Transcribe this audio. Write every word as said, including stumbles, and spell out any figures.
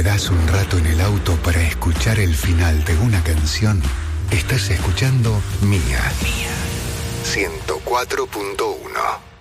das un rato en el auto para escuchar el final de una canción, estás escuchando Mía. Mía. ciento cuatro punto uno.